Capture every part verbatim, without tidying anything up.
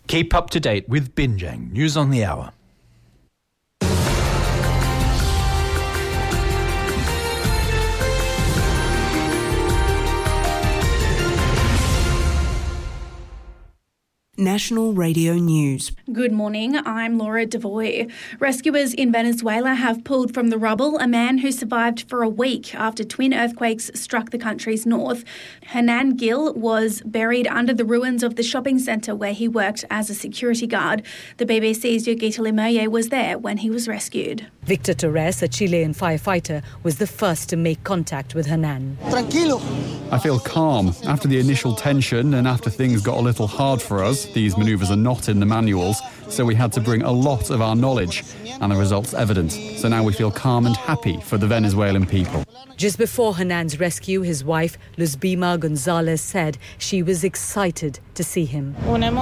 Keep up to date with Binjang News on the Hour. National Radio News. Good morning, I'm Laura Devoy. Rescuers in Venezuela have pulled from the rubble a man who survived for a week after twin earthquakes struck the country's north. Hernan Gil was buried under the ruins of the shopping centre where he worked as a security guard. The B B C's Yogita Lemerye was there when he was rescued. Victor Torres, a Chilean firefighter, was the first to make contact with Hernan. Tranquilo. I feel calm. After the initial tension and after things got a little hard for us, these manoeuvres are not in the manuals, so we had to bring a lot of our knowledge, and the result's evident. So now we feel calm and happy for the Venezuelan people. Just before Hernan's rescue, his wife, Luzbima Gonzalez, said she was excited to see him.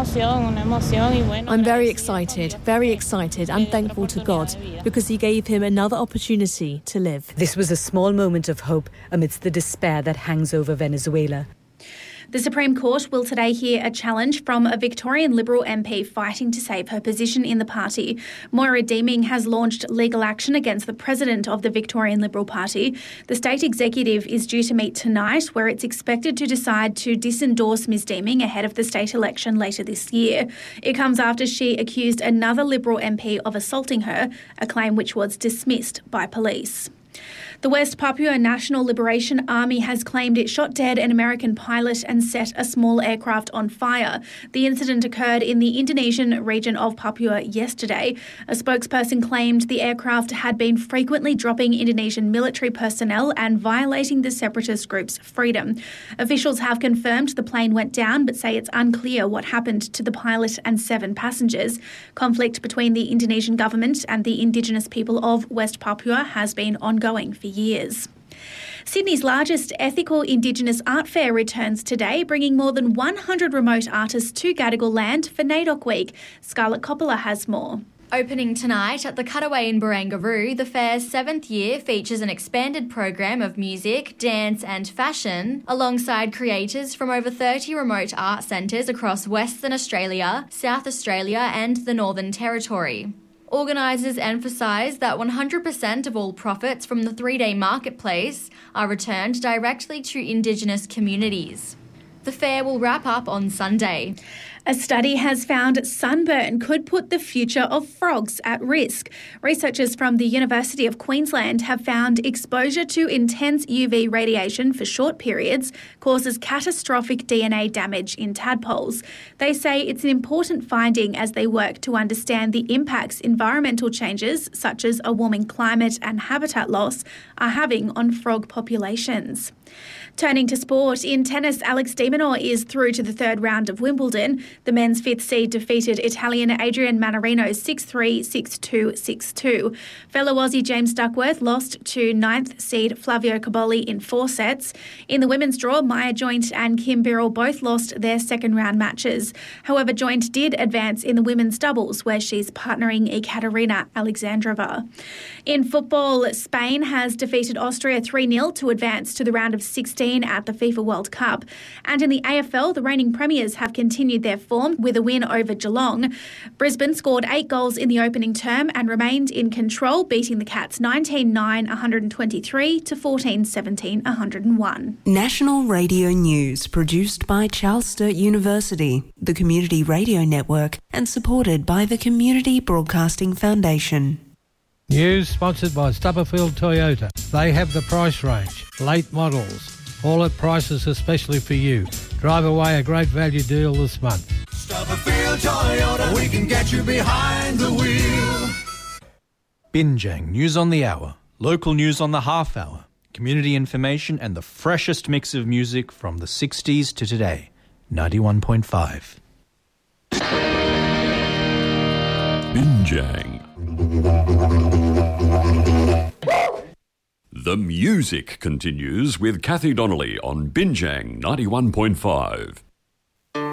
I'm very excited, very excited and thankful to God because he gave him another opportunity to live. This was a small moment of hope amidst the despair that hangs over Venezuela. The Supreme Court will today hear a challenge from a Victorian Liberal M P fighting to save her position in the party. Moira Deeming has launched legal action against the president of the Victorian Liberal Party. The state executive is due to meet tonight, where it's expected to decide to disendorse Ms Deeming ahead of the state election later this year. It comes after she accused another Liberal M P of assaulting her, a claim which was dismissed by police. The West Papua National Liberation Army has claimed it shot dead an American pilot and set a small aircraft on fire. The incident occurred in the Indonesian region of Papua yesterday. A spokesperson claimed the aircraft had been frequently dropping Indonesian military personnel and violating the separatist group's freedom. Officials have confirmed the plane went down but say it's unclear what happened to the pilot and seven passengers. Conflict between the Indonesian government and the indigenous people of West Papua has been ongoing for years. Sydney's largest ethical Indigenous art fair returns today, bringing more than one hundred remote artists to Gadigal land for NAIDOC Week. Scarlett Coppola has more. Opening tonight at the Cutaway in Barangaroo, the fair's seventh year features an expanded program of music, dance and fashion, alongside creators from over thirty remote art centres across Western Australia, South Australia and the Northern Territory. Organisers emphasise that one hundred percent of all profits from the three-day marketplace are returned directly to Indigenous communities. The fair will wrap up on Sunday. A study has found sunburn could put the future of frogs at risk. Researchers from the University of Queensland have found exposure to intense U V radiation for short periods causes catastrophic D N A damage in tadpoles. They say it's an important finding as they work to understand the impacts environmental changes, such as a warming climate and habitat loss, are having on frog populations. Turning to sport, in tennis, Alex de Minaur is through to the third round of Wimbledon. The men's fifth seed defeated Italian Adrian Mannarino six three, six two, six two. Fellow Aussie James Duckworth lost to ninth seed Flavio Cobolli in four sets. In the women's draw, Maya Joint and Kim Birrell both lost their second round matches. However, Joint did advance in the women's doubles, where she's partnering Ekaterina Alexandrova. In football, Spain has defeated Austria three nil to advance to the round of sixteen at the FIFA World Cup. And in the A F L, the reigning premiers have continued their form with a win over Geelong. Brisbane scored eight goals in the opening term and remained in control, beating the Cats nineteen nine, one twenty-three to fourteen seventeen, one oh one. National Radio News, produced by Charles Sturt University, the Community Radio Network, and supported by the Community Broadcasting Foundation. News sponsored by Stubberfield Toyota. They have the price range, late models, all at prices especially for you. Drive away a great value deal this month. Stubberfield Toyota, we can get you behind the wheel. Binjang News on the Hour, local news on the half hour, community information and the freshest mix of music from the sixties to today. ninety-one point five. Binjang. The music continues with Kathy Donnelly on Binjang ninety-one point five.